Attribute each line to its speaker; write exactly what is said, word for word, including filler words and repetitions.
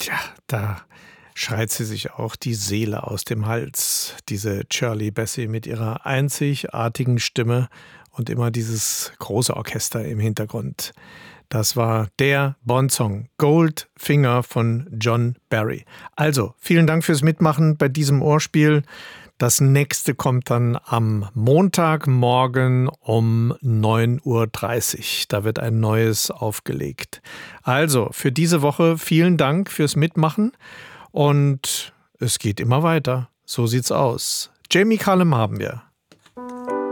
Speaker 1: Tja, da schreit sie sich auch die Seele aus dem Hals, diese Shirley Bassey mit ihrer einzigartigen Stimme und immer dieses große Orchester im Hintergrund. Das war der Bond-Song Goldfinger von John Barry. Also, vielen Dank fürs Mitmachen bei diesem Ohrspiel. Das nächste kommt dann am Montagmorgen um neun Uhr dreißig. Da wird ein neues aufgelegt. Also, für diese Woche vielen Dank fürs Mitmachen und es geht immer weiter. So sieht's aus. Jamie Cullum haben wir.